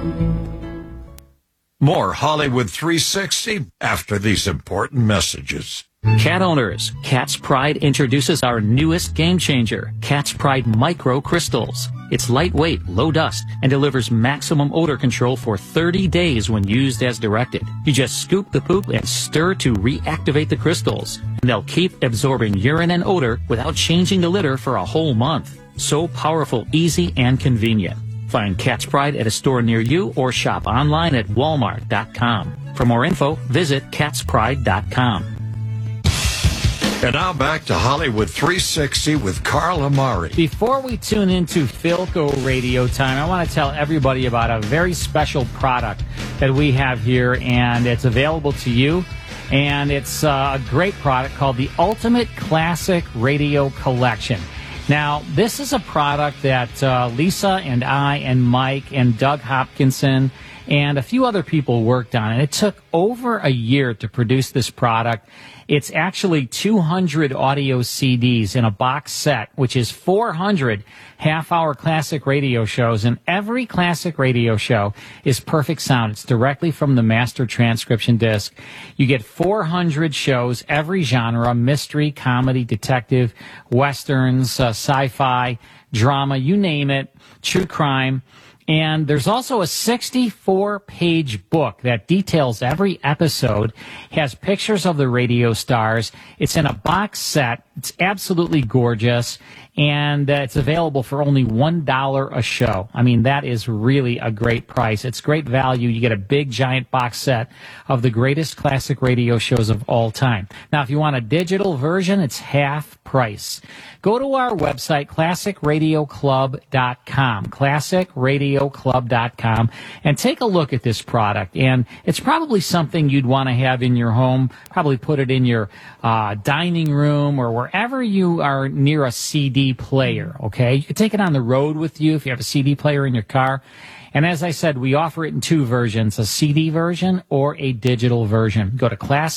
More Hollywood 360 after these important messages. Cat owners, Cat's Pride introduces our newest game changer, Cat's Pride Micro Crystals. It's lightweight, low dust, and delivers maximum odor control for 30 days when used as directed. You just scoop the poop and stir to reactivate the crystals. And they'll keep absorbing urine and odor without changing the litter for a whole month. So powerful, easy, and convenient. Find Cat's Pride at a store near you or shop online at walmart.com. For more info, visit catspride.com. And now back to Hollywood 360 with Carl Amari. Before we tune into Philco Radio Time, I want to tell everybody about a very special product that we have here, and it's available to you. And it's a great product called the Ultimate Classic Radio Collection. Now, this is a product that Lisa and I and Mike and Doug Hopkinson and a few other people worked on. And it took over a year to produce this product. It's actually 200 audio CDs in a box set, which is 400 half-hour classic radio shows. And every classic radio show is perfect sound. It's directly from the master transcription disc. You get 400 shows, every genre, mystery, comedy, detective, westerns, sci-fi, drama, you name it, true crime. And there's also a 64-page book that details every episode, has pictures of the radio stars. It's in a box set. It's absolutely gorgeous, and it's available for only $1 a show. I mean, that is really a great price. It's great value. You get a big, giant box set of the greatest classic radio shows of all time. Now, if you want a digital version, it's half price. Go to our website, classicradioclub.com, classicradioclub.com, and take a look at this product. And it's probably something you'd want to have in your home, probably put it in your dining room or wherever you are near a CD player, okay? You can take it on the road with you if you have a CD player in your car. And as I said, we offer it in two versions, a CD version or a digital version. Go to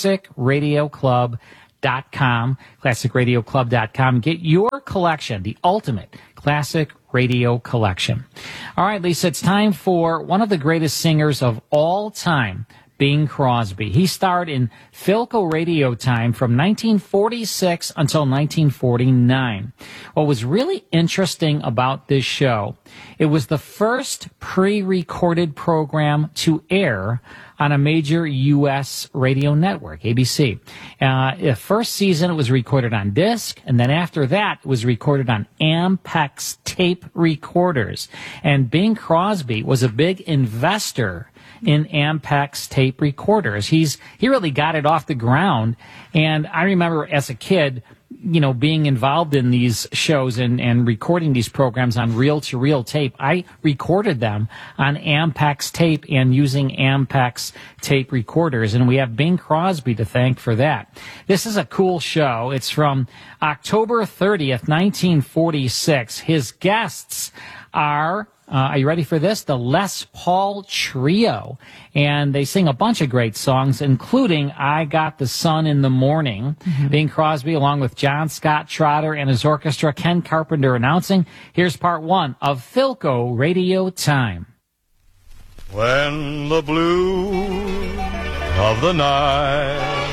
classicradioclub.com, classicradioclub.com. Get your collection, the ultimate classic radio collection. All right, Lisa, it's time for one of the greatest singers of all time, Bing Crosby. He starred in Philco Radio Time from 1946 until 1949. What was really interesting about this show, it was the first pre-recorded program to air on a major U.S. radio network, ABC. The first season, it was recorded on disc, and then after that, it was recorded on Ampex tape recorders. And Bing Crosby was a big investor in Ampex tape recorders. He really got it off the ground. And I remember as a kid, you know, being involved in these shows and recording these programs on reel-to-reel tape. I recorded them on Ampex tape and using Ampex tape recorders, and we have Bing Crosby to thank for that. This is a cool show. It's from October 30th, 1946. His guests are you ready for this? The Les Paul Trio. And they sing a bunch of great songs, including I Got the Sun in the Morning. Mm-hmm. Bing Crosby, along with John Scott Trotter and his orchestra, Ken Carpenter announcing. Here's part one of Philco Radio Time. When the blue of the night